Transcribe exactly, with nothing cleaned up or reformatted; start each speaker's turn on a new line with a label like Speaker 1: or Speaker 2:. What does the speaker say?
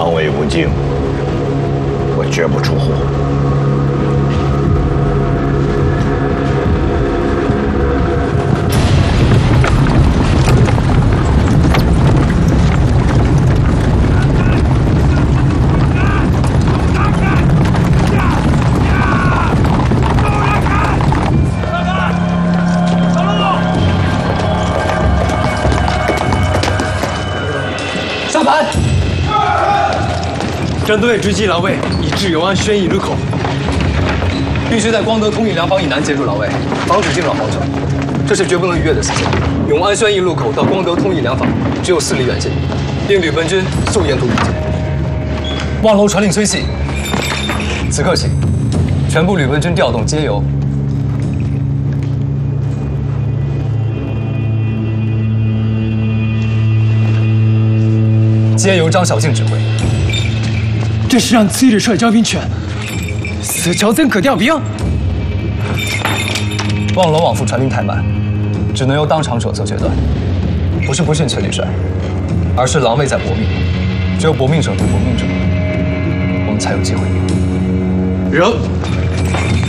Speaker 1: 狼卫无境，我绝不出户。
Speaker 2: 上盘！战队追击狼卫，已至永安宣义路口，必须在光德通义粮房以南截住狼卫，防止进入皇城。这是绝不能逾越的死线。永安宣义路口到光德通义粮房只有四里远近，令吕本军速沿途迎接。望楼传令虽细，此刻起，全部吕本军调动皆由。 皆由张小静指挥。
Speaker 3: 这是让崔日帅招兵权，此朝怎可调兵？
Speaker 2: 望楼往复传令太慢，只能由当场者做决断。不是不信崔律帅，而是狼卫在搏命，只有搏命者对搏命者，我们才有机会赢。
Speaker 3: 仍